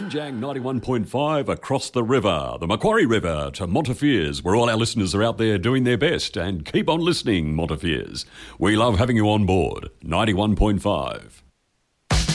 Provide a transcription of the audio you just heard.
Binjang 91.5 across the river, the Macquarie River to Montefiores, where all our listeners are out there doing their best. And keep on listening, Montefiores. We love having you on board. 91.5.